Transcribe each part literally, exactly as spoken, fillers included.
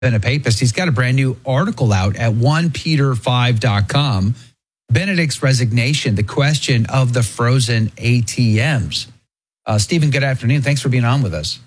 been a papist. He's got a brand new article out at one peter five dot com. Benedict's resignation, the question of the frozen A T Ms. Uh, Stephen, good afternoon. Thanks for being on with us.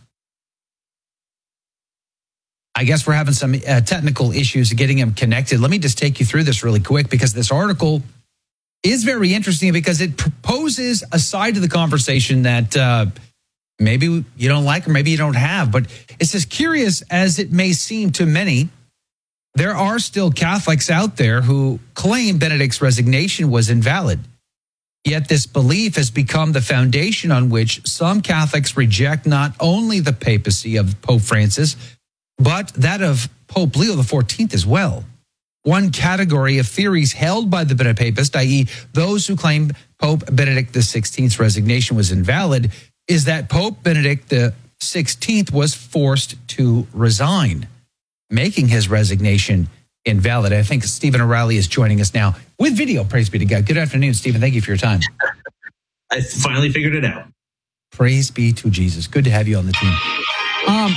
I guess we're having some uh, technical issues getting him connected. Let me just take you through this really quick, because this article is very interesting because it proposes a side of the conversation that uh, maybe you don't like or maybe you don't have. But it's as curious as it may seem to many. There are still Catholics out there who claim Benedict's resignation was invalid. Yet this belief has become the foundation on which some Catholics reject not only the papacy of Pope Francis, but that of Pope Leo the fourteenth as well. One category of theories held by the Benedictist, that is those who claim Pope Benedict the sixteenth's resignation was invalid, is that Pope Benedict the sixteenth was forced to resign, making his resignation invalid. I think Stephen O'Reilly is joining us now with video. Praise be to God. Good afternoon, Stephen. Thank you for your time. I finally figured it out. Praise be to Jesus. Good to have you on the team. Um,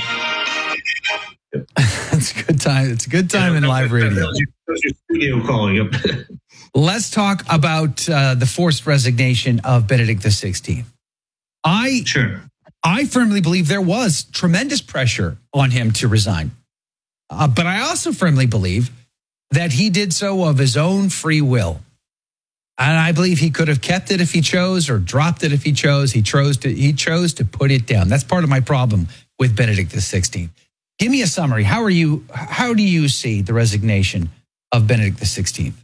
it's a good time. It's a good time yeah, in live radio. That was your, that was your studio calling up. Let's talk about uh, the forced resignation of Benedict the sixteenth. I sure. I firmly believe there was tremendous pressure on him to resign. Uh, but I also firmly believe that he did so of his own free will. And I believe he could have kept it if he chose or dropped it if he chose. He chose to, he chose to put it down. That's part of my problem with Benedict the sixteenth. Give me a summary. How are you? How do you see the resignation of Benedict the sixteenth?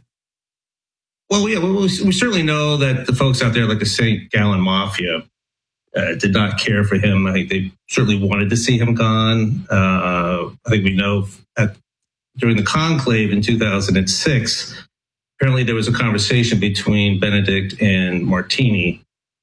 Well, yeah, well, we certainly know that the folks out there like the Saint Gallen Mafia uh, did not care for him. I think they certainly wanted to see him gone. Uh, I think we know at, during the conclave in two thousand six, apparently there was a conversation between Benedict and Martini.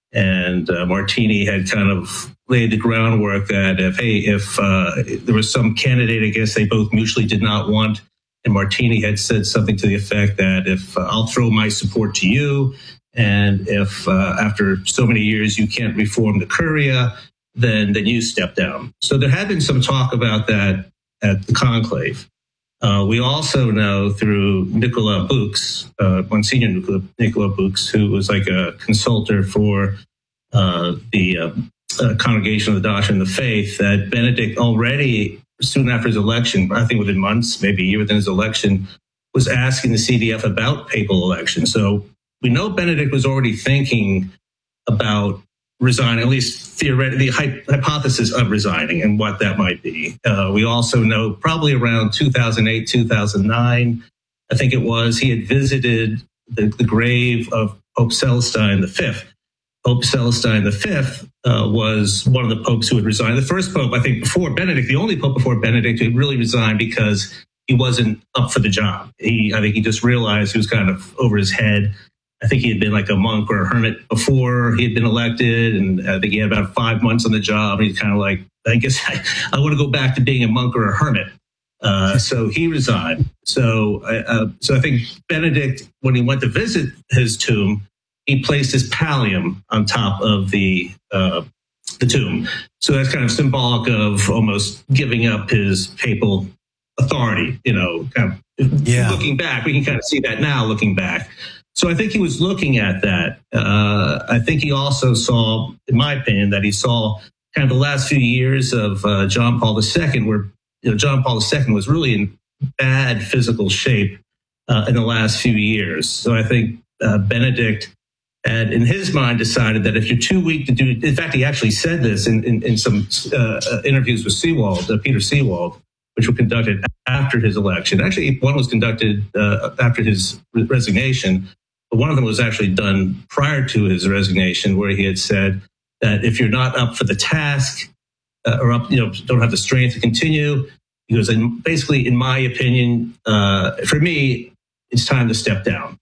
And uh, Martini had kind of laid the groundwork that if, hey, if uh, there was some candidate, I guess they both mutually did not want, and Martini had said something to the effect that if uh, I'll throw my support to you, and if uh, after so many years you can't reform the Curia, then then you step down. So there had been some talk about that at the conclave. Uh, we also know through Nicolas Bux, uh, Monsignor Nicolas, Nicolas Bux, who was like a consultant for uh, the uh, uh, Congregation of the Doctrine of the Faith, that Benedict already, soon after his election, I think within months, maybe a year within his election, was asking the C D F about papal election. So we know Benedict was already thinking about resigning, at least theoretically, the hypothesis of resigning and what that might be. Uh, we also know probably around two thousand eight, two thousand nine, I think it was, he had visited the, the grave of Pope Celestine the fifth. Pope Celestine the fifth uh, was one of the popes who had resigned. The first pope, I think, before Benedict, the only pope before Benedict who really resigned because he wasn't up for the job. He, I think he just realized he was kind of over his head. I think he had been like a monk or a hermit before he had been elected, and I think he had about five months on the job. And he's kind of like, I guess I, I want to go back to being a monk or a hermit. Uh, so he resigned. So, uh, so I think Benedict, when he went to visit his tomb, he placed his pallium on top of the uh, the tomb. So that's kind of symbolic of almost giving up his papal authority. You know, kind of yeah. Looking back, we can kind of see that now. Looking back. So I think he was looking at that. Uh, I think he also saw, in my opinion, that he saw kind of the last few years of uh, John Paul the Second, where you know, John Paul the Second was really in bad physical shape uh, in the last few years. So I think uh, Benedict had, in his mind, decided that if you're too weak to do, in fact, he actually said this in, in, in some uh, interviews with Seewald, uh, Peter Seewald, which were conducted after his election. Actually, one was conducted uh, after his resignation. But one of them was actually done prior to his resignation, where he had said that if you're not up for the task uh, or up, you know, don't have the strength to continue, he goes, and basically, in my opinion, uh, for me, it's time to step down.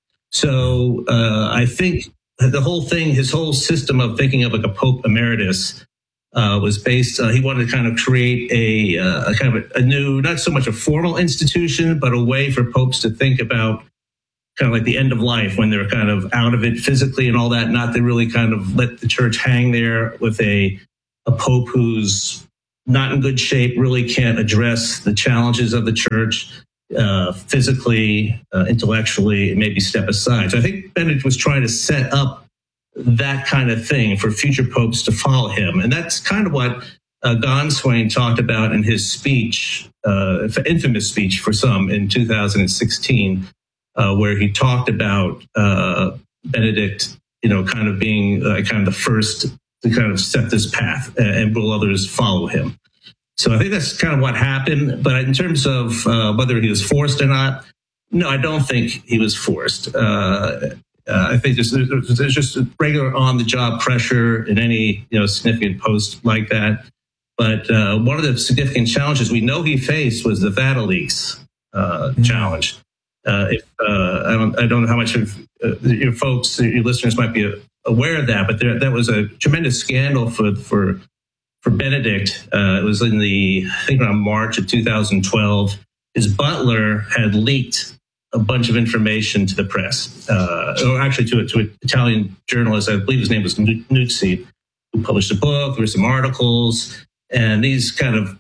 So uh, I think the whole thing, his whole system of thinking of like a Pope Emeritus uh, was based, uh, he wanted to kind of create a, uh, a kind of a, a new, not so much a formal institution, but a way for popes to think about kind of like the end of life when they're kind of out of it physically and all that, not to really kind of let the church hang there with a a pope who's not in good shape, really can't address the challenges of the church uh, physically, uh, intellectually, and maybe step aside. So I think Benedict was trying to set up that kind of thing for future popes to follow him. And that's kind of what uh, Gonswain talked about in his speech, uh, infamous speech for some in two thousand sixteen, uh, where he talked about uh, Benedict, you know, kind of being uh, kind of the first to kind of set this path, and will others follow him. So I think that's kind of what happened. But in terms of uh, whether he was forced or not, no, I don't think he was forced. Uh, uh, I think there's, there's just a regular on-the-job pressure in any you know significant post like that. But uh, one of the significant challenges we know he faced was the VatiLeaks uh, mm-hmm. challenge. Uh, if, uh, I, don't, I don't know how much of uh, your folks, your listeners might be aware of that, but there, that was a tremendous scandal for for for Benedict. Uh, it was in the, I think around March of two thousand twelve. His butler had leaked a bunch of information to the press, uh, or actually to, to an Italian journalist, I believe his name was Nuzzi, who published a book. There were some articles, and these kind of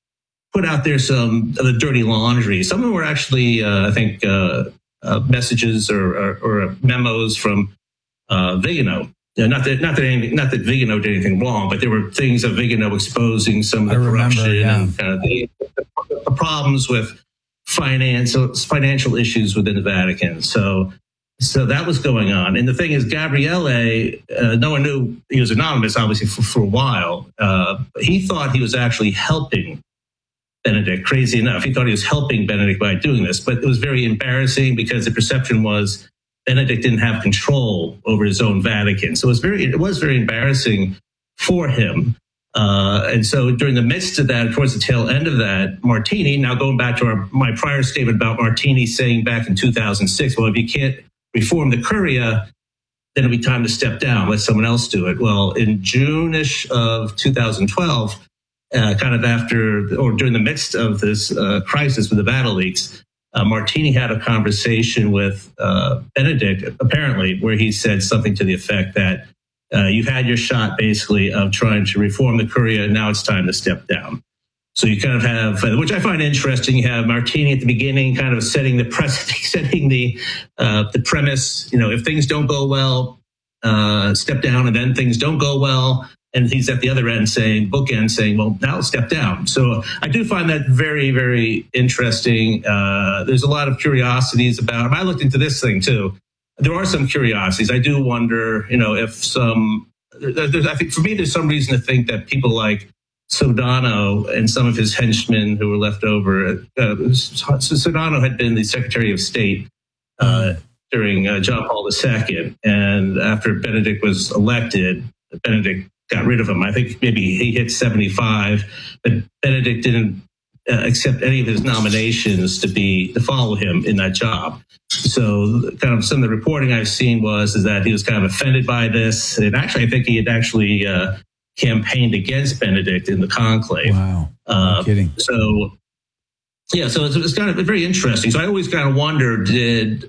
put out there some of the dirty laundry. Some of them were actually, uh, I think, uh, uh, messages or, or, or memos from uh, Vigano. You know, not that, not that, anything, not that Vigano did anything wrong, but there were things of Vigano exposing some of the I corruption remember, yeah. and kind of the, the problems with finance, financial issues within the Vatican. So, so that was going on. And the thing is, Gabriele, uh, no one knew he was anonymous, obviously, for, for a while. Uh, but he thought he was actually helping Benedict. Crazy enough, he thought he was helping Benedict by doing this, but it was very embarrassing because the perception was Benedict didn't have control over his own Vatican. So it was very, it was very embarrassing for him. Uh, and so during the midst of that, towards the tail end of that, Martini, now going back to our, my prior statement about Martini saying back in two thousand six, well, if you can't reform the Curia, then it'll be time to step down, let someone else do it. Well, in June-ish of two thousand twelve, uh, kind of after, or during the midst of this uh, crisis with the VatiLeaks, Uh, Martini had a conversation with uh, Benedict, apparently, where he said something to the effect that uh, you've had your shot, basically, of trying to reform the Curia, and now it's time to step down. So you kind of have, uh, which I find interesting, you have Martini at the beginning kind of setting the precedent, setting the uh, the premise, you know, if things don't go well, uh, step down, and then things don't go well. And he's at the other end saying, bookend saying, well, now step down. So I do find that very, very interesting. Uh, there's a lot of curiosities about him. I looked into this thing too. There are some curiosities. I do wonder, you know, if some, there's, I think for me, there's some reason to think that people like Sodano and some of his henchmen who were left over, uh, Sodano had been the Secretary of State uh, during uh, John Paul the Second. And after Benedict was elected, Benedict got rid of him. I think maybe he hit seventy-five, but Benedict didn't uh, accept any of his nominations to be to follow him in that job. So kind of some of the reporting I've seen was is that he was kind of offended by this. And actually, I think he had actually uh, campaigned against Benedict in the conclave. Wow. Uh, no kidding. So, yeah, so it's, it's kind of very interesting. So I always kind of wonder, did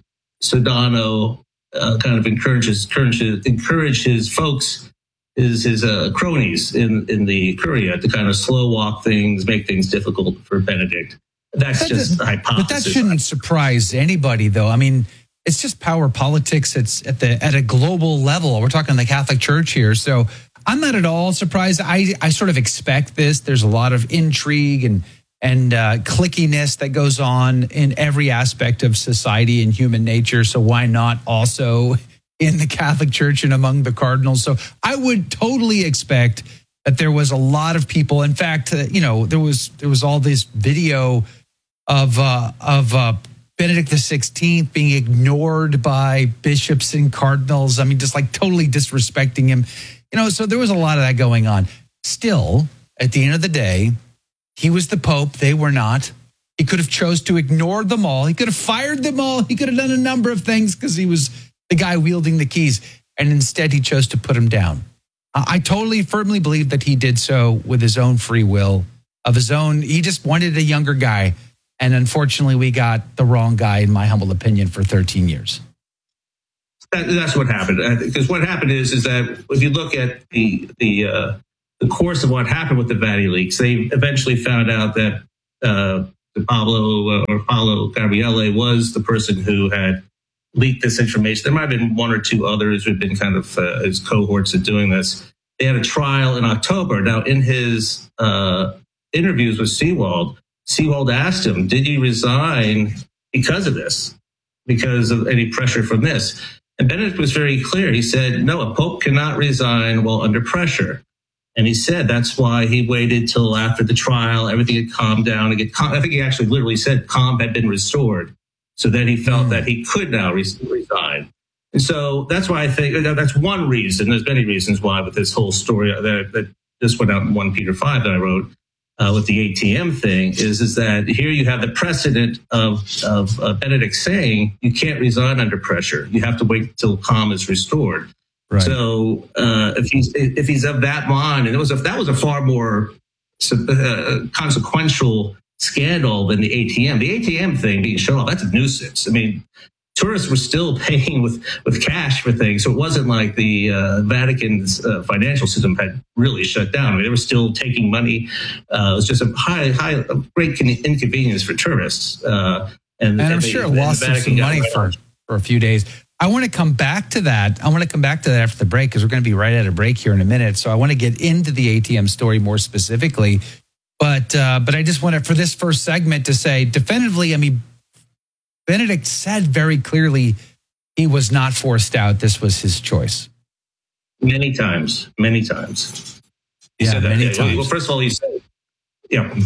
Sodano uh, kind of encourage his, encourage his, encourage his folks is his uh, cronies in, in the Curia to kind of slow walk things, make things difficult for Benedict. That's that just a hypothesis. But that shouldn't surprise anybody, though. I mean, it's just power politics. It's at the at a global level. We're talking the Catholic Church here. So I'm not at all surprised. I, I sort of expect this. There's a lot of intrigue and, and uh, clickiness that goes on in every aspect of society and human nature. So why not also in the Catholic Church and among the cardinals? So I would totally expect that there was a lot of people. In fact, uh, you know, there was there was all this video of uh, of uh, Benedict the sixteenth being ignored by bishops and cardinals. I mean, just like totally disrespecting him. You know, so there was a lot of that going on. Still, at the end of the day, he was the Pope. They were not. He could have chose to ignore them all. He could have fired them all. He could have done a number of things because he was the guy wielding the keys, and instead he chose to put him down. I totally firmly believe that he did so with his own free will, of his own. He just wanted a younger guy, and unfortunately we got the wrong guy, in my humble opinion, for thirteen years. That, that's what happened. Because what happened is, is that if you look at the the uh, the course of what happened with the Vatican leaks. They eventually found out that uh, Pablo uh, or Paulo Gabriele was the person who had leaked this information. There might have been one or two others who had been kind of uh, his cohorts of doing this. They had a trial in October. Now, in his uh, interviews with Seewald, Seewald asked him, did he resign because of this, because of any pressure from this? And Benedict was very clear. He said, no, a pope cannot resign while under pressure. And he said that's why he waited till after the trial, everything had calmed down. And get calm. I think he actually literally said calm had been restored. So then he felt mm. that he could now res- resign. And so that's why I think that's one reason. There's many reasons why with this whole story that, that just went out in First Peter five that I wrote uh, with the A T M thing is, is that here you have the precedent of, of uh, Benedict saying you can't resign under pressure. You have to wait till calm is restored. Right. So uh, if he's if he's of that mind, and it was a, that was a far more uh, consequential scandal than the A T M. The A T M thing being shut off, that's a nuisance. I mean, tourists were still paying with, with cash for things, so it wasn't like the uh, Vatican's uh, financial system had really shut down. I mean, they were still taking money. Uh, it was just a high, high, a great inconvenience for tourists. Uh, and, and I'm and sure they, it lost them some money right for, for a few days. I want to come back to that. I want to come back to that after the break because we're going to be right at a break here in a minute. So I want to get into the A T M story more specifically. But uh, but I just want to, for this first segment, to say definitively, I mean, Benedict said very clearly he was not forced out. This was his choice. Many times, many times. He yeah, said that. many yeah. times. Well, first of all, he said, yeah.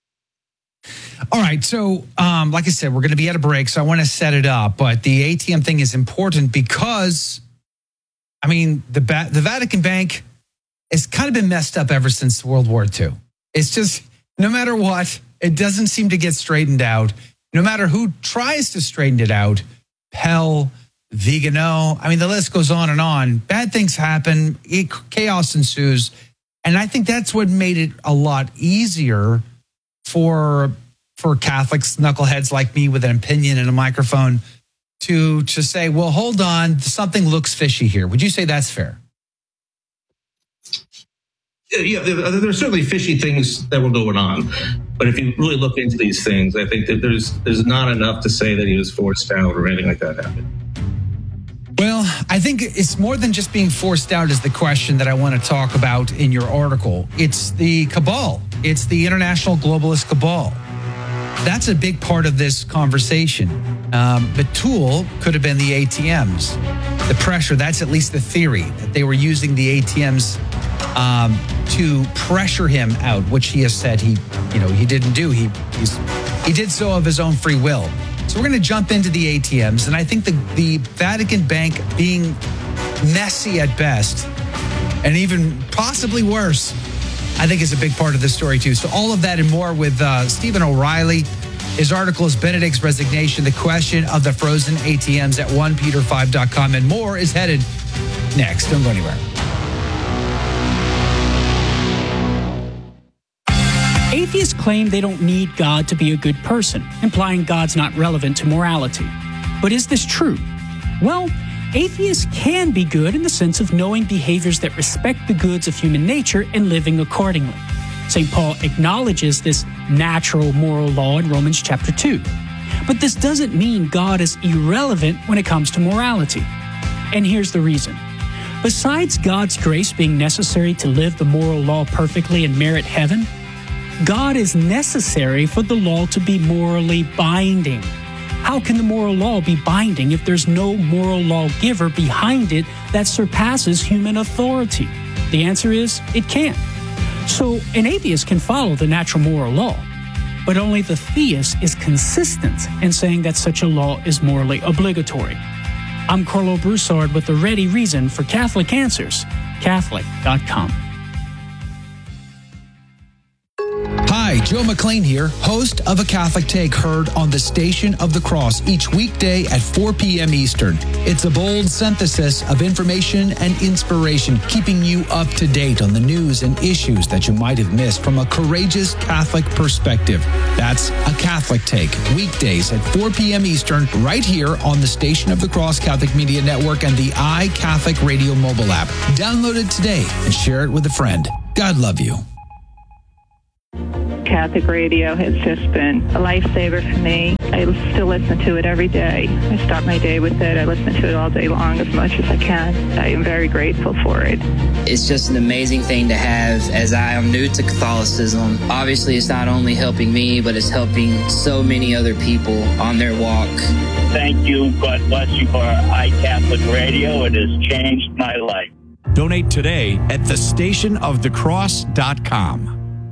All right. So, um, like I said, we're going to be at a break, so I want to set it up. But the A T M thing is important because, I mean, the ba- the Vatican Bank has kind of been messed up ever since World War Two. It's just, no matter what, it doesn't seem to get straightened out. No matter who tries to straighten it out, Pell, Vigano, I mean, the list goes on and on. Bad things happen, chaos ensues. And I think that's what made it a lot easier for for Catholics, knuckleheads like me with an opinion and a microphone to, to say, well, hold on, something looks fishy here. Would you say that's fair? Yeah, there are certainly fishy things that were going on. But if you really look into these things, I think that there's there's not enough to say that he was forced out or anything like that happened. Well, I think it's more than just being forced out is the question that I want to talk about in your article. It's the cabal. It's the international globalist cabal. That's a big part of this conversation. Um, the tool could have been the A T Ms. The pressure, that's at least the theory, that they were using the A T Ms um, to pressure him out, which he has said he, you know, he didn't do. He he's, he did so of his own free will. So we're going to jump into the A T Ms, and I think the, the Vatican Bank being messy at best, and even possibly worse, I think is a big part of this story too. So all of that and more with uh, Stephen O'Reilly. His article is Benedict's Resignation, the question of the frozen A T Ms at one peter five dot com, and more is headed next. Don't go anywhere. Atheists claim they don't need God to be a good person, implying God's not relevant to morality. But is this true? Well, atheists can be good in the sense of knowing behaviors that respect the goods of human nature and living accordingly. Saint Paul acknowledges this natural moral law in Romans chapter two. But this doesn't mean God is irrelevant when it comes to morality. And here's the reason. Besides God's grace being necessary to live the moral law perfectly and merit heaven, God is necessary for the law to be morally binding. How can the moral law be binding if there's no moral lawgiver behind it that surpasses human authority? The answer is, it can't. So an atheist can follow the natural moral law, but only the theist is consistent in saying that such a law is morally obligatory. I'm Carlo Broussard with the ready reason for Catholic Answers, Catholic dot com. Hi, Joe McLean here, host of A Catholic Take, heard on the Station of the Cross each weekday at four p.m. Eastern. It's a bold synthesis of information and inspiration, keeping you up to date on the news and issues that you might have missed from a courageous Catholic perspective. That's A Catholic Take, weekdays at four p.m. Eastern, right here on the Station of the Cross Catholic Media Network and the iCatholic Radio mobile app. Download it today and share it with a friend. God love you. Catholic radio has just been a lifesaver for me. I still listen to it every day. I start my day with it. I listen to it all day long as much as I can. I am very grateful for it. It's just an amazing thing to have, as I am new to Catholicism. Obviously, it's not only helping me, but it's helping so many other people on their walk. Thank you. God bless you for iCatholic Radio. It has changed my life. Donate today at the station of the cross dot com.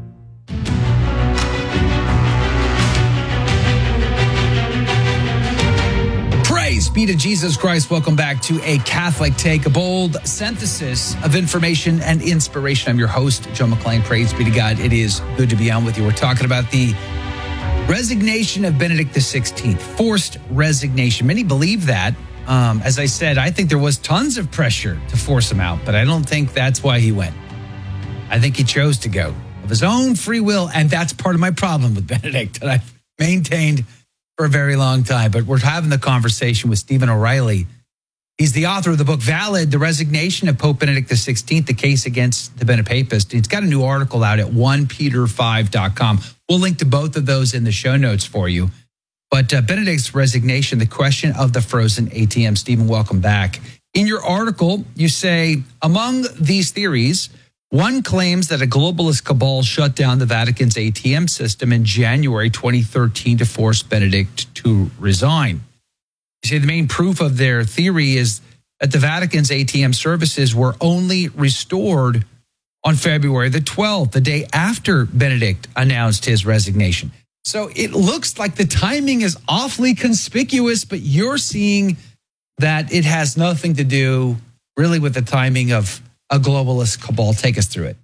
Praise be to Jesus Christ. Welcome back to A Catholic Take, a bold synthesis of information and inspiration. I'm your host, Joe McClain. Praise be to God. It is good to be on with you. We're talking about the resignation of Benedict the sixteenth, forced resignation. Many believe that. Um, as I said, I think there was tons of pressure to force him out, but I don't think that's why he went. I think he chose to go of his own free will, and that's part of my problem with Benedict that I've maintained for a very long time. But we're having the conversation with Stephen O'Reilly. He's the author of the book, Valid, The Resignation of Pope Benedict the sixteenth, The Case Against the Benepapist. He's got a new article out at one peter five dot com. We'll link to both of those in the show notes for you. But uh, Benedict's resignation, the question of the frozen A T M. Stephen, welcome back. In your article, you say, among these theories, one claims that a globalist cabal shut down the Vatican's A T M system in January twenty thirteen to force Benedict to resign. You say the main proof of their theory is that the Vatican's A T M services were only restored on February the twelfth, the day after Benedict announced his resignation. So it looks like the timing is awfully conspicuous, but you're seeing that it has nothing to do really with the timing of a globalist cabal. Take us through it.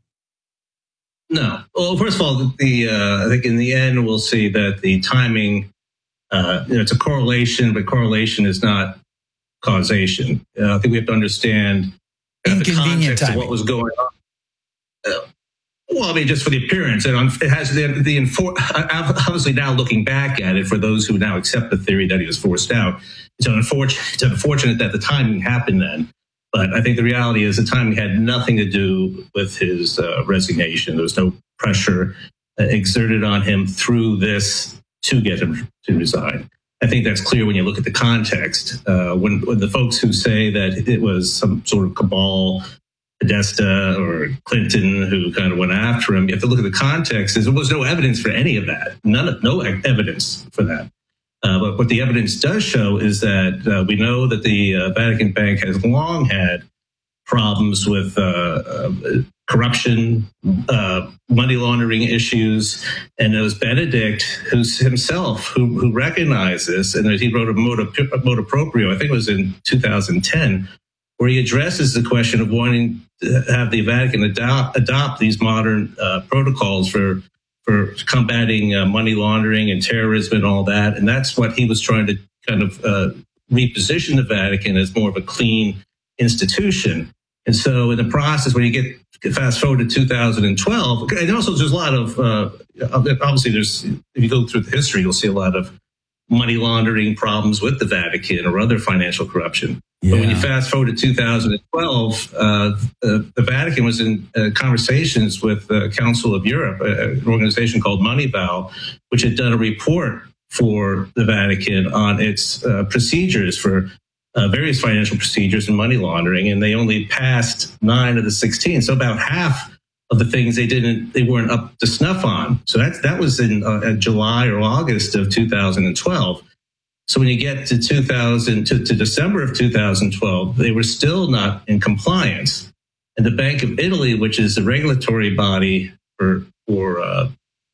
No. Well, first of all, the uh, I think in the end we'll see that the timing, uh, you know, it's a correlation, but correlation is not causation. Uh, I think we have to understand uh, the context timing of what was going on. Uh, Well, I mean, just for the appearance, and it has the, the infor- obviously now looking back at it, for those who now accept the theory that he was forced out, it's unfortunate, it's unfortunate that the timing happened then. But I think the reality is the timing had nothing to do with his uh, resignation. There was no pressure uh, exerted on him through this to get him to resign. I think that's clear when you look at the context. Uh, when, when the folks who say that it was some sort of cabal, Podesta or Clinton, who kind of went after him, you have to look at the context. There was no evidence for any of that. None of, no evidence for that. Uh, but what the evidence does show is that uh, we know that the uh, Vatican Bank has long had problems with uh, uh, corruption, uh, money laundering issues, and it was Benedict who's himself who, who recognized this, and he wrote a motu, motu proprio, I think it was in two thousand ten, where he addresses the question of wanting to have the Vatican adopt, adopt these modern uh, protocols for for combating uh, money laundering and terrorism and all that. And that's what he was trying to kind of uh, reposition the Vatican as more of a clean institution. And so in the process, when you get fast forward to two thousand twelve, and also there's a lot of, uh, obviously there's, if you go through the history, you'll see a lot of money laundering problems with the Vatican or other financial corruption. Yeah. But when you fast forward to two thousand twelve, uh, the, the Vatican was in uh, conversations with the Council of Europe, uh, an organization called Moneyval, which had done a report for the Vatican on its uh, procedures for uh, various financial procedures and money laundering, and they only passed nine of the sixteen. So about half of the things they didn't, they weren't up to snuff on. So that that was in uh, July or August of two thousand twelve. So when you get to two thousand to, to December of two thousand twelve, they were still not in compliance. And the Bank of Italy, which is the regulatory body for for uh,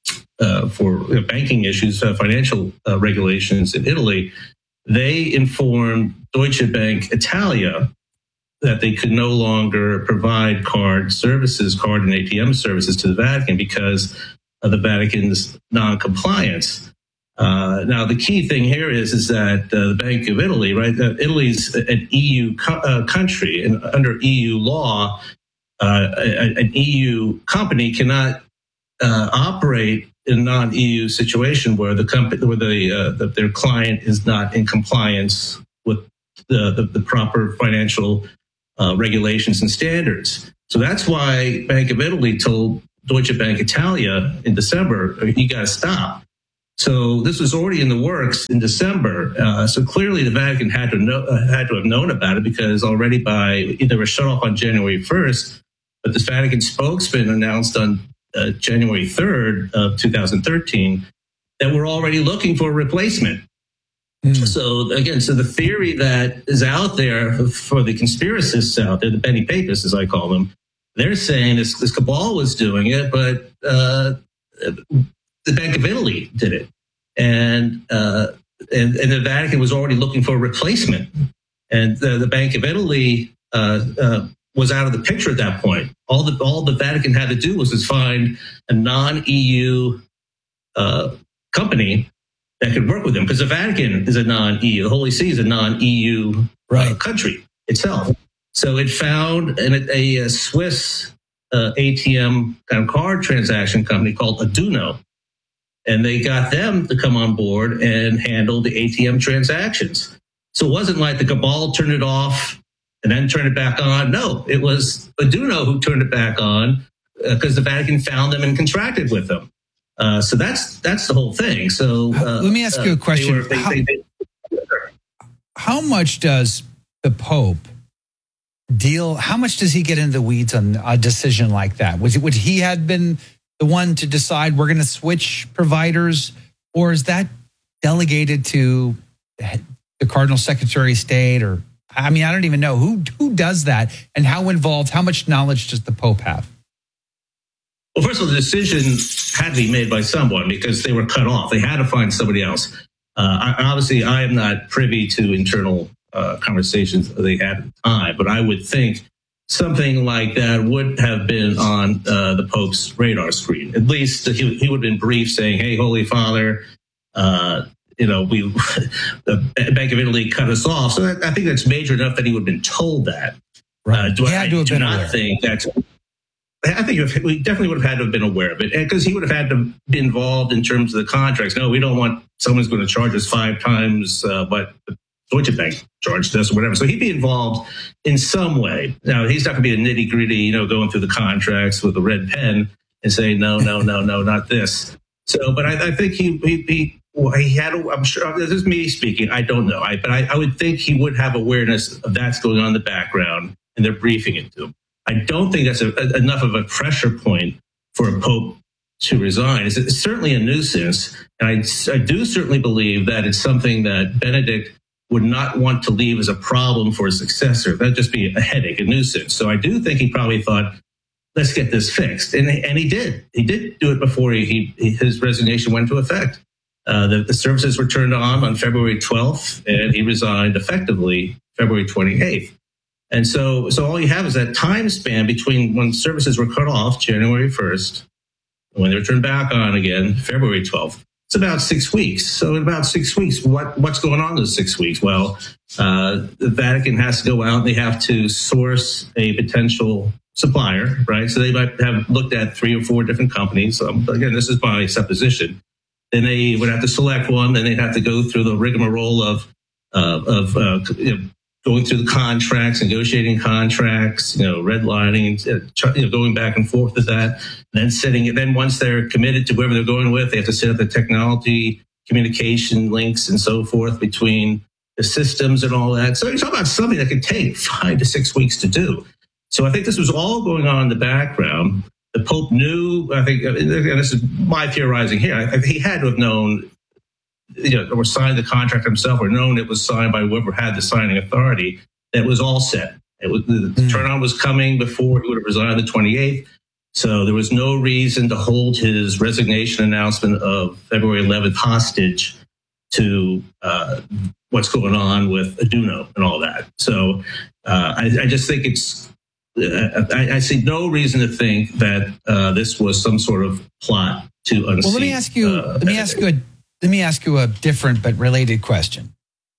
uh, for banking issues, uh, financial uh, regulations in Italy, they informed Deutsche Bank Italia that they could no longer provide card services, card and A T M services to the Vatican because of the Vatican's non-compliance. Uh, now, the key thing here is, is that uh, the Bank of Italy, right? Uh, Italy's an E U co- uh, country, and under E U law, uh, a, an E U company cannot uh, operate in a non-E U situation where the company, where the, uh, the their client is not in compliance with the the, the proper financial uh, regulations and standards. So that's why Bank of Italy told Deutsche Bank Italia in December, you got to stop. So this was already in the works in December. Uh, so clearly the Vatican had to know, uh, had to have known about it, because already by, they were shut off on January first, but the Vatican spokesman announced on uh, January third of two thousand thirteen that we're already looking for a replacement. Mm. So again, so the theory that is out there for the conspiracists out there, the Benny Papists, as I call them, they're saying this, this cabal was doing it, but uh, the Bank of Italy did it. And, uh, and and the Vatican was already looking for a replacement. And the, the Bank of Italy uh, uh, was out of the picture at that point. All the all the Vatican had to do was to find a non-E U uh, company that could work with them, because the Vatican is a non-E U. The Holy See is a non-E U right. uh, country itself. So it found an, a, a Swiss uh, A T M kind of card transaction company called Aduno. And they got them to come on board and handle the A T M transactions. So it wasn't like the cabal turned it off and then turned it back on. No, it was Aduno who turned it back on because uh, the Vatican found them and contracted with them. Uh, so that's that's the whole thing. So uh, let me ask you a question. They were, they, how, they, they, how much does the Pope deal? How much does he get into the weeds on a decision like that? Was it, would he had been the one to decide we're going to switch providers, or is that delegated to the Cardinal Secretary of State? Or, I mean, I don't even know who who does that, and how involved, how much knowledge does the Pope have? Well, first of all, the decision had to be made by someone because they were cut off. They had to find somebody else. Uh, I, obviously, I am not privy to internal uh, conversations they had at the time, but I would think something like that would have been on uh, the Pope's radar screen. At least he, he would have been briefed saying, hey, Holy Father, uh, you know, we the Bank of Italy cut us off. So that, I think that's major enough that he would have been told that. Right. Uh, do he I, had to have do been not aware. think that's... I think we definitely would have had to have been aware of it, because he would have had to be involved in terms of the contracts. No, we don't want someone's going to charge us five times uh, what Deutsche Bank charged us or whatever. So he'd be involved in some way. Now, he's not going to be a nitty gritty, you know, going through the contracts with a red pen and saying, no, no, no, no, not this. So, but I, I think he, he, he, well, he had, a, I'm sure, this is me speaking, I don't know. I, but I, I would think he would have awareness of that's going on in the background, and they're briefing it to him. I don't think that's a, a, enough of a pressure point for a pope to resign. It's, it's certainly a nuisance. And I, I do certainly believe that it's something that Benedict would not want to leave as a problem for his successor. That'd just be a headache, a nuisance. So I do think he probably thought, let's get this fixed. And, and he did. He did do it before he, he, his resignation went into effect. Uh, the, the services were turned on on February twelfth, and he resigned effectively February twenty-eighth. And so, so all you have is that time span between when services were cut off, January first, and when they were turned back on again, February twelfth. It's about six weeks. So in about six weeks, what, what's going on in those six weeks? Well, uh, the Vatican has to go out and they have to source a potential supplier, right? So they might have looked at three or four different companies. Um, again, this is my supposition. Then they would have to select one. Then they'd have to go through the rigmarole of, uh, of uh, you know, going through the contracts, negotiating contracts, you know, redlining, you know, going back and forth with that, and then setting it. Then once they're committed to whoever they're going with, they have to set up the technology, communication links, and so forth between the systems and all that. So you're talking about something that could take five to six weeks to do. So I think this was all going on in the background. The Pope knew, I think, and this is my theorizing here, I think he had to have known, you know, or signed the contract himself, or known it was signed by whoever had the signing authority, that was all set. It was, the mm. turn on was coming before he would have resigned on the twenty-eighth. So there was no reason to hold his resignation announcement of February eleventh hostage to uh, what's going on with Aduno and all that. So uh, I, I just think it's, uh, I, I see no reason to think that uh, this was some sort of plot to unseat. Well, let me ask you, uh, let me ask you a Let me ask you a different but related question.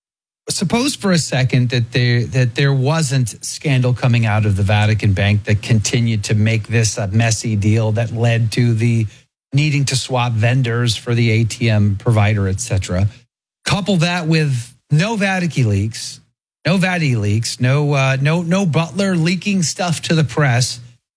Suppose for a second that there that there wasn't scandal coming out of the Vatican Bank that continued to make this a messy deal that led to the needing to swap vendors for the A T M provider, et cetera. Couple that with no Vatican leaks, no Vatican leaks, no uh, no no Butler leaking stuff to the press.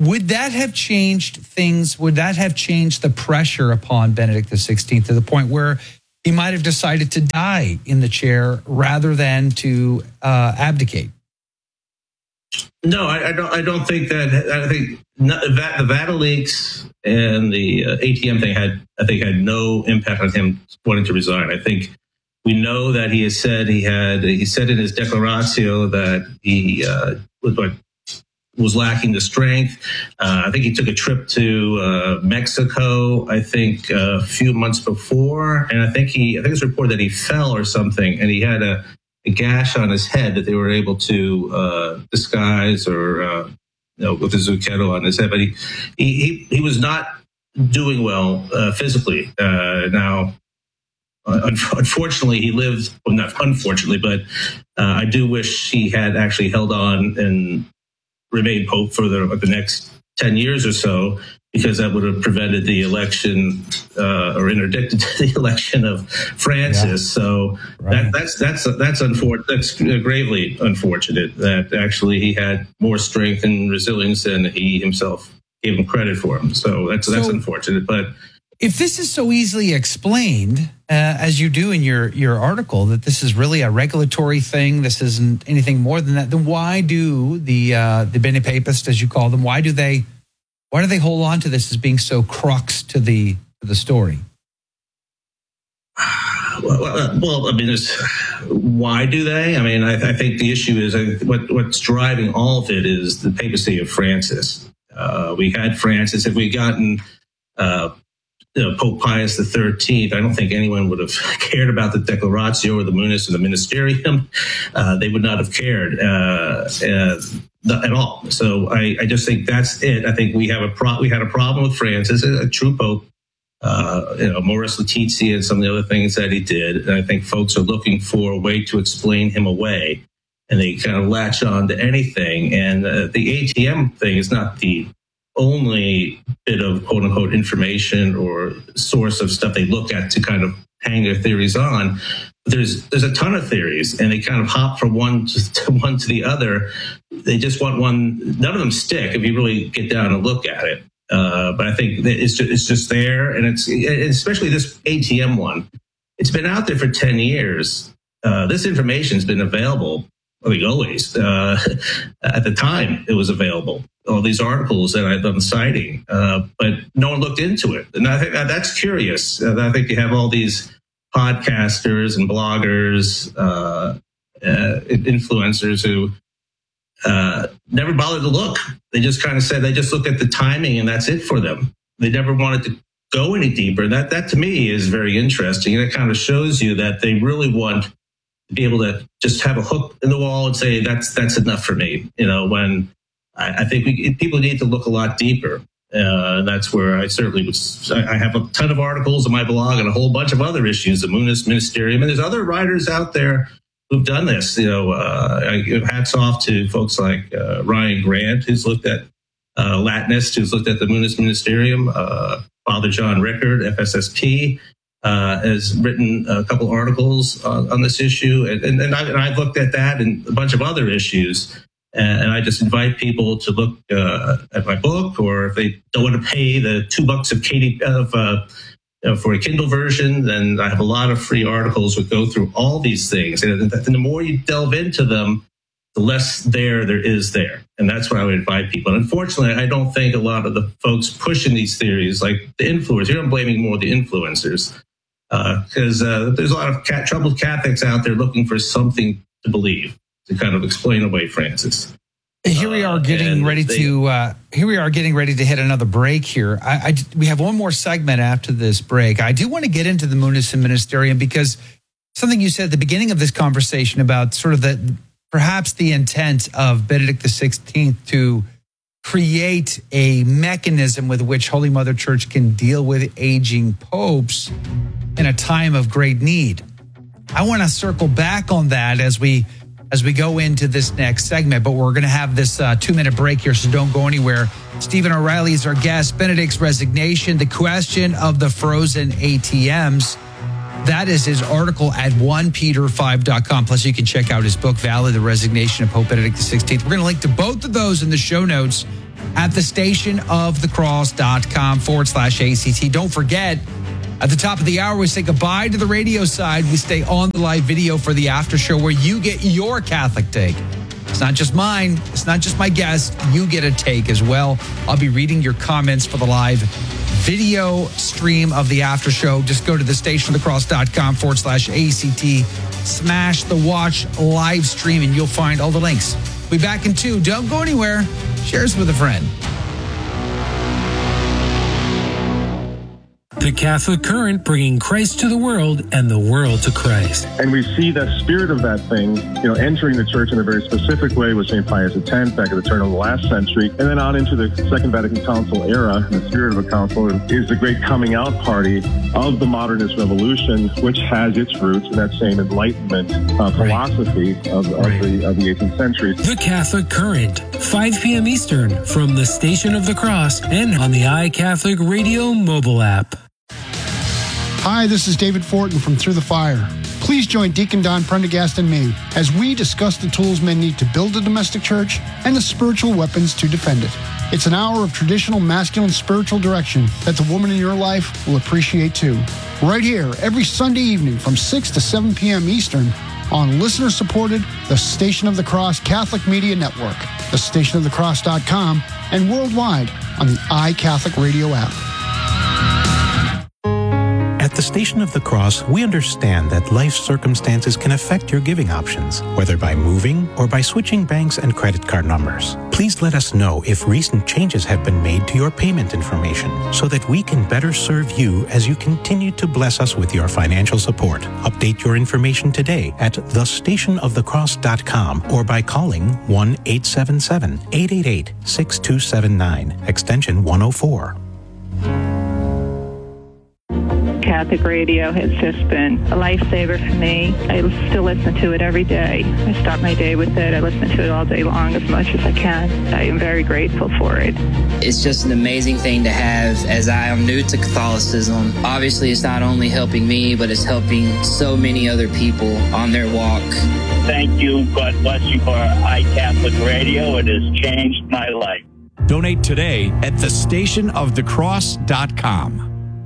would that have changed things? Would that have changed the pressure upon Benedict the sixteenth to the point where he might have decided to die in the chair rather than to uh, abdicate? No, I, I don't. I don't think that. I think not, the Vata leaks and the uh, A T M thing had, I think, had no impact on him wanting to resign. I think we know that he has said he had. He said in his declaratio that he uh, was like. was lacking the strength. Uh, I think he took a trip to uh, Mexico, I think uh, a few months before. And I think he, I think it's reported that he fell or something and he had a, a gash on his head that they were able to uh, disguise or, uh, you know, with a zucchetto on his head. But he, he, he, he was not doing well uh, physically. Uh, now, uh, unfortunately, he lived, well, not unfortunately, but uh, I do wish he had actually held on and remain Pope for the, the next ten years or so, because that would have prevented the election uh, or interdicted the election of Francis. Yeah. So right. that, that's that's that's unfortunate. That's gravely unfortunate that actually he had more strength and resilience than he himself gave him credit for. Him. So that's so, that's unfortunate. But if this is so easily explained, uh, as you do in your, your article, that this is really a regulatory thing, this isn't anything more than that, then why do the uh, the Bene Papists, as you call them, why do they why do they hold on to this as being so crux to the to the story? Well, well, I mean, it's, why do they? I mean, I, I think the issue is I, what what's driving all of it is the papacy of Francis. Uh, we had Francis. If we'd gotten uh, You know, Pope Pius the thirteenth, I don't think anyone would have cared about the Declaratio or the Munus or the Ministerium. Uh, they would not have cared uh, uh, at all. So I, I just think that's it. I think we have a pro- we had a problem with Francis, a, a true Pope, uh, you know, Amoris Laetitia and some of the other things that he did. And I think folks are looking for a way to explain him away, and they kind of latch on to anything. And uh, the A T M thing is not the only bit of quote unquote information or source of stuff they look at to kind of hang their theories on. But there's there's a ton of theories, and they kind of hop from one to one to the other. They just want one. None of them stick if you really get down and look at it. Uh, but I think that it's just, it's just there, and it's especially this A T M one. It's been out there for ten years. Uh, this information has been available. I think always. Uh, at the time, it was available. All these articles that I've been citing, uh, but no one looked into it. And I think that's curious. Uh, I think you have all these podcasters and bloggers, uh, uh, influencers who uh, never bothered to look. They just kind of said they just looked at the timing and that's it for them. They never wanted to go any deeper. That, that to me is very interesting. And it kind of shows you that they really want to be able to just have a hook in the wall and say, that's, that's enough for me. You know, when I, I think we, people need to look a lot deeper. Uh, and that's where I certainly was. I, I have a ton of articles on my blog and a whole bunch of other issues, the Munus Ministerium. And there's other writers out there who've done this. You know, uh, I give hats off to folks like uh, Ryan Grant, who's looked at uh, Latinist, who's looked at the Munus Ministerium. Uh, Father John Rickard, F S S P, uh, has written a couple articles on, on this issue. And, and, and, I, and I've looked at that and a bunch of other issues. And I just invite people to look uh, at my book, or if they don't want to pay the two bucks of Katie of uh, you know, for a Kindle version, then I have a lot of free articles that go through all these things. And the more you delve into them, the less there there is there. And that's what I would invite people. And unfortunately, I don't think a lot of the folks pushing these theories, like the influencers, here I'm blaming more the influencers, because uh, uh, there's a lot of cat- troubled Catholics out there looking for something to believe, to kind of explain away Francis. Here we are getting uh, ready they, to. Uh, here we are getting ready to hit another break. Here, I, I, we have one more segment after this break. I do want to get into the Munus and Ministerium because something you said at the beginning of this conversation about sort of the perhaps the intent of Benedict the sixteenth to create a mechanism with which Holy Mother Church can deal with aging popes in a time of great need. I want to circle back on that as we. as we go into this next segment, but we're going to have this uh, two-minute break here, so don't go anywhere. Stephen O'Reilly is our guest. Benedict's resignation, the question of the frozen A T Ms. That is his article at one peter five dot com. Plus, you can check out his book, Valid, The Resignation of Pope Benedict the sixteenth. We're going to link to both of those in the show notes at the station of the cross.com forward slash ACT. Don't forget, at the top of the hour, we say goodbye to the radio side. We stay on the live video for the after show where you get your Catholic take. It's not just mine. It's not just my guest. You get a take as well. I'll be reading your comments for the live video stream of the after show. Just go to the stationofthecross.com forward slash ACT. Smash the watch live stream and you'll find all the links. We'll be back in two. Don't go anywhere. Share us with a friend. The Catholic Current, bringing Christ to the world and the world to Christ. And we see the spirit of that thing, you know, entering the church in a very specific way with Saint Pius X back at the turn of the last century, and then on into the Second Vatican Council era. The spirit of the council is the great coming out party of the modernist revolution, which has its roots in that same Enlightenment uh, philosophy right. of, of, right. the, of the eighteenth century. The Catholic Current, five p.m. Eastern, from the Station of the Cross and on the iCatholic Radio mobile app. Hi, this is David Fortin from Through the Fire. Please join Deacon Don Prendergast and me as we discuss the tools men need to build a domestic church and the spiritual weapons to defend it. It's an hour of traditional masculine spiritual direction that the woman in your life will appreciate too. Right here, every Sunday evening from six to seven p.m. Eastern on listener-supported The Station of the Cross Catholic Media Network, the station of the cross dot com, and worldwide on the iCatholic Radio app. At the Station of the Cross, we understand that life circumstances can affect your giving options, whether by moving or by switching banks and credit card numbers. Please let us know if recent changes have been made to your payment information so that we can better serve you as you continue to bless us with your financial support. Update your information today at the station of the cross dot com or by calling one eight seven seven, eight eight eight, six two seven nine, extension one oh four. Catholic radio has just been a lifesaver for me. I still listen to it every day. I start my day with it. I listen to it all day long as much as I can. I am very grateful for it. It's just an amazing thing to have as I am new to Catholicism. Obviously, it's not only helping me, but it's helping so many other people on their walk. Thank you. God bless you for iCatholic Radio. It has changed my life. Donate today at the station of the cross dot com.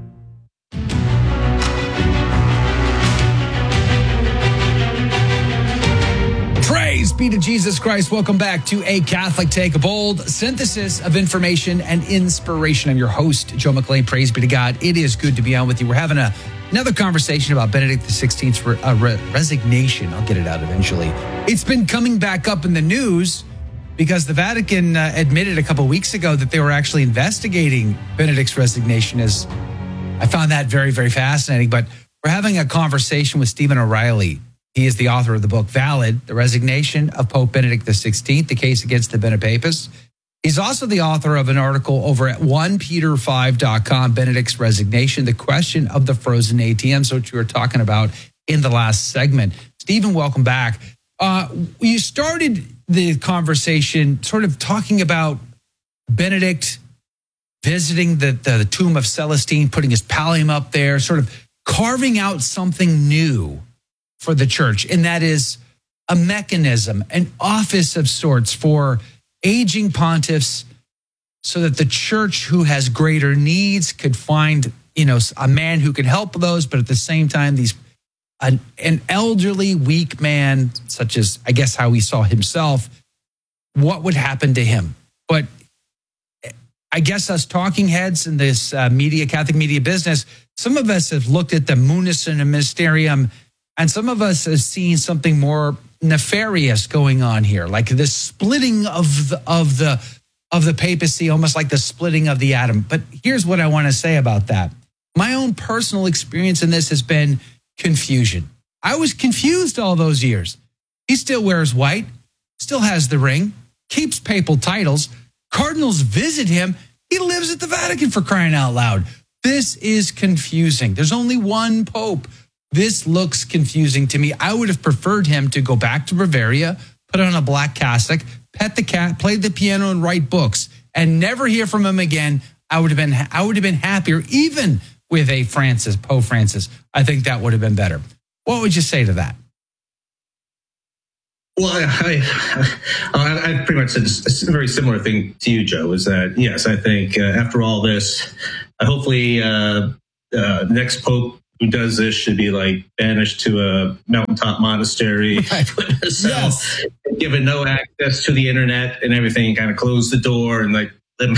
Praise be to Jesus Christ. Welcome back to A Catholic Take, a bold synthesis of information and inspiration. I'm your host, Joe McLean. Praise be to God. It is good to be on with you. We're having a, another conversation about Benedict the sixteenth's re, uh, re, resignation. I'll get it out eventually. It's been coming back up in the news because the Vatican uh, admitted a couple of weeks ago that they were actually investigating Benedict's resignation. As I found that very, very fascinating. But we're having a conversation with Stephen O'Reilly. He is the author of the book, Valid, The Resignation of Pope Benedict the sixteenth, The Case Against the Benepapists. He's also the author of an article over at one peter five dot com, Benedict's Resignation, The Question of the Frozen A T Ms, which we were talking about in the last segment. Stephen, welcome back. Uh, you started the conversation sort of talking about Benedict visiting the, the, the tomb of Celestine, putting his pallium up there, sort of carving out something new for the church, and that is a mechanism, an office of sorts for aging pontiffs so that the church who has greater needs could find, you know, a man who could help those, but at the same time, these an, an elderly, weak man, such as, I guess, how he saw himself, what would happen to him? But I guess us talking heads in this uh, media, Catholic media business, some of us have looked at the Munus and the Mysterium, and some of us have seen something more nefarious going on here, like the splitting of the, of the of the papacy, almost like the splitting of the atom. But here's what I want to say about that. My own personal experience in this has been confusion. I was confused all those years. He still wears white, still has the ring, keeps papal titles. Cardinals visit him. He lives at the Vatican, for crying out loud. This is confusing. There's only one pope. This looks confusing to me. I would have preferred him to go back to Bavaria, put on a black cassock, pet the cat, play the piano, and write books, and never hear from him again. I would have been I would have been happier, even with a Francis, Pope Francis. I think that would have been better. What would you say to that? Well, I, I, I pretty much said a very similar thing to you, Joe, is that, yes, I think uh, after all this, uh, hopefully uh, uh, the next pope who does this should be like banished to a mountaintop monastery, right. so, yes. given no access to the internet and everything, kind of close the door and like them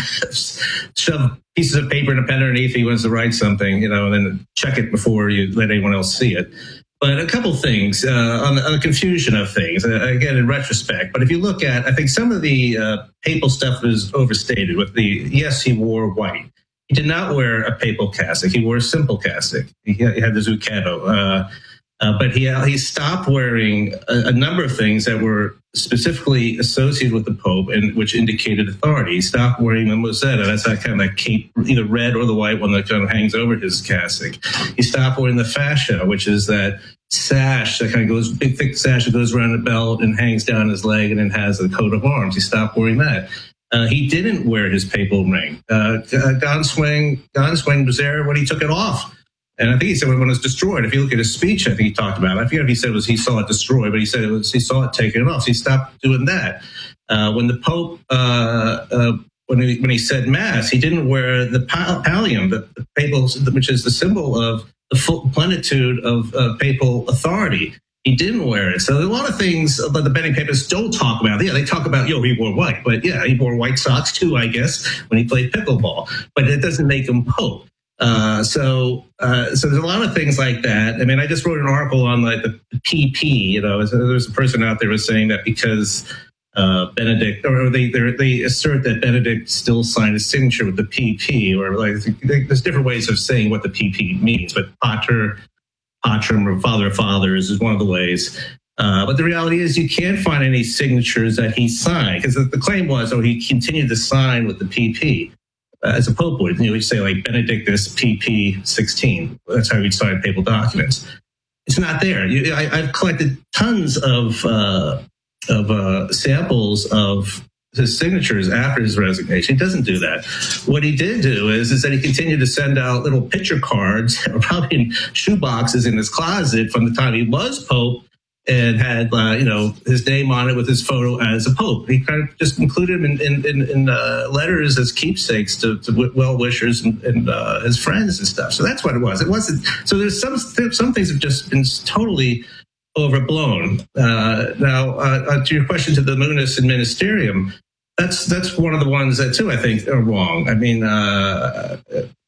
shove pieces of paper and a pen underneath if he wants to write something, you know, and then check it before you let anyone else see it. But a couple things uh, on, the, on the confusion of things, uh, again, in retrospect. But if you look at, I think some of the uh, papal stuff is overstated with the, yes, he wore white. He did not wear a papal cassock. He wore a simple cassock. He had, he had the zucchetto. Uh, uh, but he he stopped wearing a, a number of things that were specifically associated with the Pope and which indicated authority. He stopped wearing the mozzetta. That's that kind of that cape, either red or the white one that kind of hangs over his cassock. He stopped wearing the fascia, which is that sash that kind of goes, big thick sash that goes around the belt and hangs down his leg and then has the coat of arms. He stopped wearing that. Uh, he didn't wear his papal ring. Uh, Gonswing, Gonswing was there when he took it off. And I think he said when it was destroyed, if you look at his speech, I think he talked about it. I forget if he said it was he saw it destroyed, but he said it was he saw it taken off. So he stopped doing that. Uh, when the Pope, uh, uh, when he when he said Mass, he didn't wear the pallium, the, the papal, which is the symbol of the full plenitude of uh, papal authority. He didn't wear it. So there are a lot of things that the Benedict papers don't talk about. Yeah, they talk about, yo, he wore white. But yeah, he wore white socks too, I guess, when he played pickleball. But it doesn't make him Pope. Uh, so, uh, so there's a lot of things like that. I mean, I just wrote an article on like the P P, you know, there's a person out there was saying that because, uh, Benedict, or they, they assert that Benedict still signed his signature with the P P, or like, there's different ways of saying what the P P means, but Pater, Patrum, or Father of Fathers is one of the ways. Uh, but the reality is you can't find any signatures that he signed, because the, the claim was, oh, he continued to sign with the P P. Uh, as a pope would, you know, we'd say like Benedictus P P sixteen. That's how we'd sign papal documents. It's not there. You, I, I've collected tons of uh, of uh, samples of his signatures after his resignation. He doesn't do that. What he did do is, is that he continued to send out little picture cards, or probably in shoe boxes in his closet from the time he was pope, and had, uh, you know, his name on it with his photo as a pope. He kind of just included him in, in, in uh, letters as keepsakes to, to well-wishers and, and uh, his friends and stuff. So that's what it was. It wasn't. So there's some some things have just been totally overblown. Uh, now, uh, to your question to the Munus and Ministerium, that's that's one of the ones that too I think are wrong. I mean. Uh,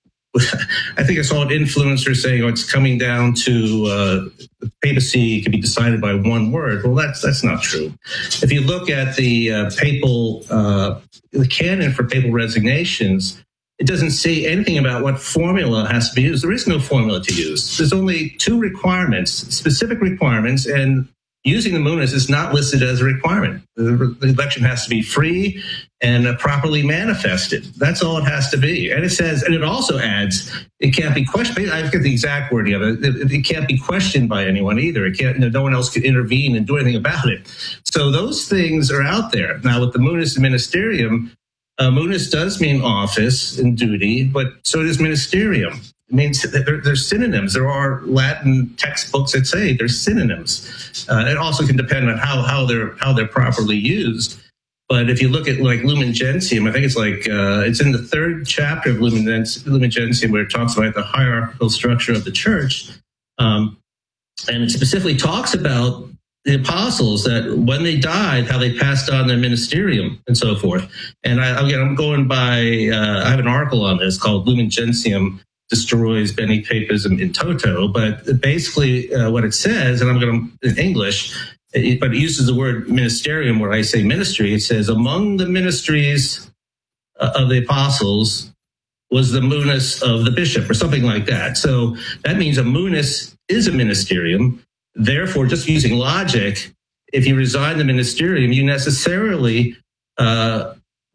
I think I saw an influencer saying, "Oh, it's coming down to uh, the papacy can be decided by one word." Well, that's that's not true. If you look at the uh, papal uh, the canon for papal resignations, it doesn't say anything about what formula has to be used. There is no formula to use. There's only two requirements, specific requirements, and using the Munus is not listed as a requirement. The, the election has to be free and uh, properly manifested. That's all it has to be. And it says, and it also adds, it can't be questioned. I forget the exact wording of it. It, it can't be questioned by anyone either. It can't. You know, no one else can intervene and do anything about it. So those things are out there. Now with the Munus and Ministerium, uh, Munus does mean office and duty, but so does Ministerium. It means they're, they're synonyms. There are Latin textbooks that say they're synonyms. Uh, it also can depend on how how they're how they're properly used. But if you look at like Lumen Gentium, I think it's like uh, it's in the third chapter of Lumen, Lumen Gentium where it talks about the hierarchical structure of the church, um, and it specifically talks about the apostles, that when they died, how they passed on their ministerium and so forth. And I, again, I'm going by uh, I have an article on this called Lumen Gentium Destroys Benny Papism in Toto, but basically uh, what it says, and I'm going to, in English, it, but it uses the word ministerium where I say ministry. It says, among the ministries uh, of the apostles was the munus of the bishop, or something like that. So that means a munus is a ministerium. Therefore, just using logic, if you resign the ministerium, you necessarily uh,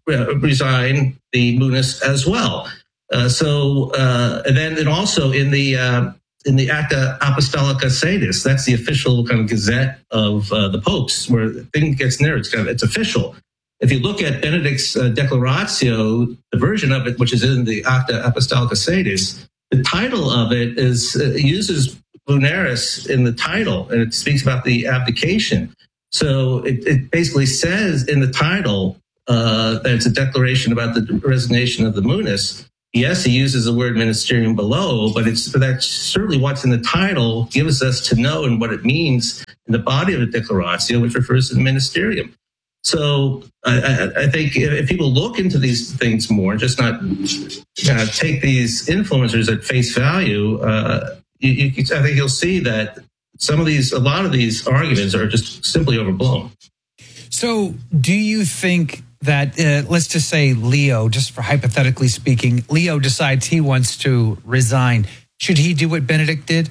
resign the munus as well. Uh, so, uh, and then and also in the uh, in the Acta Apostolica Sedis, that's the official kind of gazette of uh, the popes, where the thing gets near, it's kind of it's official. If you look at Benedict's uh, Declaratio, the version of it, which is in the Acta Apostolica Sedis, the title of it is uh, uses Lunaris in the title, and it speaks about the abdication. So it, it basically says in the title uh, that it's a declaration about the resignation of the Munists. Yes, he uses the word ministerium below, but it's that's certainly what's in the title gives us to know and what it means in the body of the Declaratio, which refers to the ministerium. So I, I, I think if people look into these things more, just not uh, take these influencers at face value, uh, you, you, I think you'll see that some of these, a lot of these arguments are just simply overblown. So do you think that, uh, let's just say Leo, just for hypothetically speaking, Leo decides he wants to resign. Should he do what Benedict did?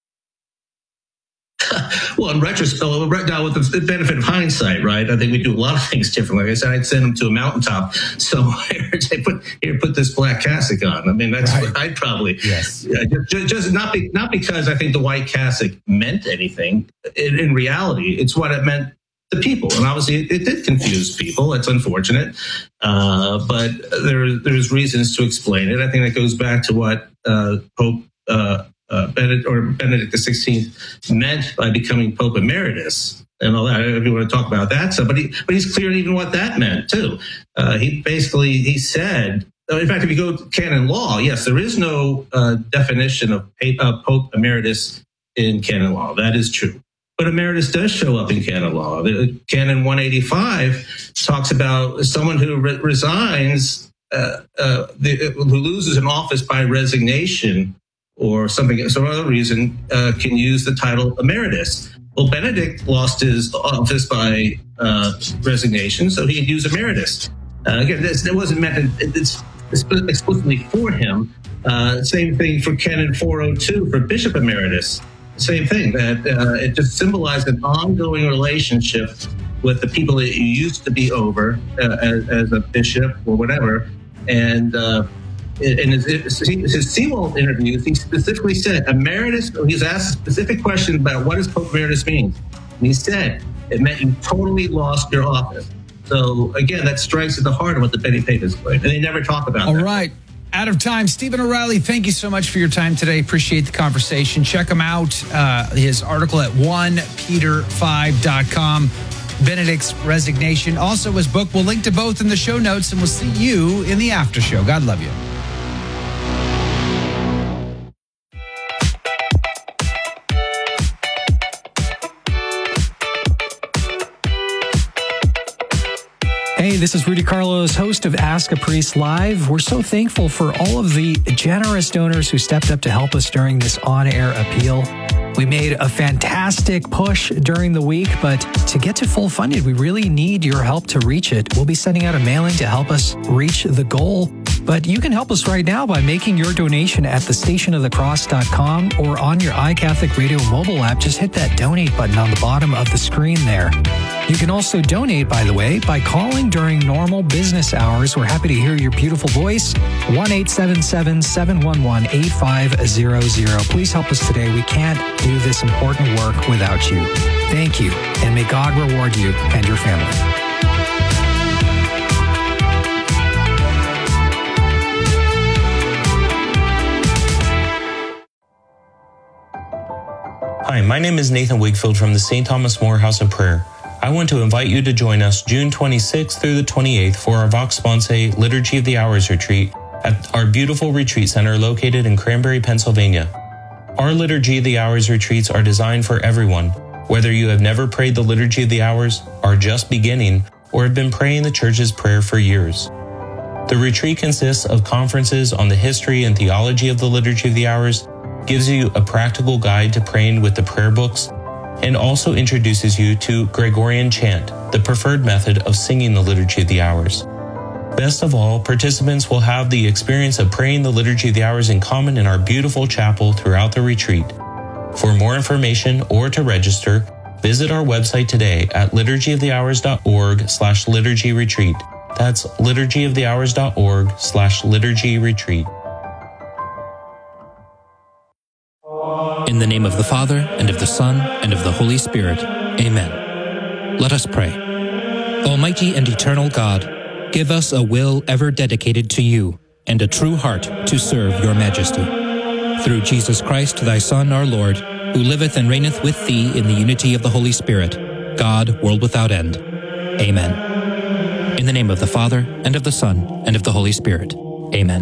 Well, in retrospect, right now with the benefit of hindsight, right? I think we do a lot of things differently. Like I said, I'd send him to a mountaintop somewhere. Say, put here, put this black cassock on. I mean, that's right. What I'd probably yes. Uh, just, just not be, not because I think the white cassock meant anything. In, in reality, it's what it meant to people, and obviously it, it did confuse people. It's unfortunate, uh, but there there's reasons to explain it. I think that goes back to what uh, Pope. Uh, Uh, Benedict or Benedict the sixteenth meant by becoming Pope Emeritus and all that. If you want to talk about that stuff, but he, but he's clear even what that meant too. Uh, he basically he said, in fact, if you go to canon law, yes, there is no uh, definition of uh, Pope Emeritus in canon law. That is true, but Emeritus does show up in canon law. The, canon one eighty-five talks about someone who re- resigns, uh, uh, the, who loses an office by resignation, or something, some other reason, uh, can use the title emeritus. Well, Benedict lost his office by uh, resignation, so he'd use emeritus. Uh, again, this, it wasn't meant, it's explicitly for him. Uh, same thing for Canon four oh two for Bishop Emeritus. Same thing, that uh, it just symbolized an ongoing relationship with the people that you used to be over uh, as, as a bishop or whatever. And uh, in his, his Seawald interviews, he specifically said, emeritus, he was asked a specific question about what does Pope Emeritus mean. And he said, it meant you totally lost your office. So again, that strikes at the heart of what the Benny Papers claim. And they never talk about All that. All right. Out of time. Stephen O'Reilly, thank you so much for your time today. Appreciate the conversation. Check him out, uh, his article at one peter five dot com. Benedict's resignation. Also his book. We'll link to both in the show notes, and we'll see you in the after show. God love you. Hey, this is Rudy Carlos, host of Ask a Priest Live. We're so thankful for all of the generous donors who stepped up to help us during this on-air appeal. We made a fantastic push during the week, but to get to full funded, we really need your help to reach it. We'll be sending out a mailing to help us reach the goal. But you can help us right now by making your donation at the station of the cross dot com or on your iCatholic Radio mobile app. Just hit that donate button on the bottom of the screen there. You can also donate, by the way, by calling during normal business hours. We're happy to hear your beautiful voice. one eight seven seven, seven one one, eight five zero zero. Please help us today. We can't do this important work without you. Thank you, and may God reward you and your family. Hi, my name is Nathan Wakefield from the Saint Thomas More House of Prayer. I want to invite you to join us June twenty-sixth through the twenty-eighth for our Vox Sponsae Liturgy of the Hours retreat at our beautiful retreat center located in Cranberry, Pennsylvania. Our Liturgy of the Hours retreats are designed for everyone, whether you have never prayed the Liturgy of the Hours, are just beginning, or have been praying the Church's prayer for years. The retreat consists of conferences on the history and theology of the Liturgy of the Hours, gives you a practical guide to praying with the prayer books, and also introduces you to Gregorian chant, the preferred method of singing the Liturgy of the Hours. Best of all, participants will have the experience of praying the Liturgy of the Hours in common in our beautiful chapel throughout the retreat. For more information or to register, visit our website today at liturgy of the hours dot org slash liturgy retreat. That's liturgy of the hours dot org slash liturgy retreat. In the name of the Father, and of the Son, and of the Holy Spirit. Amen. Let us pray. Almighty and eternal God, give us a will ever dedicated to you, and a true heart to serve your majesty. Through Jesus Christ, thy Son, our Lord, who liveth and reigneth with thee in the unity of the Holy Spirit, God, world without end. Amen. In the name of the Father, and of the Son, and of the Holy Spirit. Amen.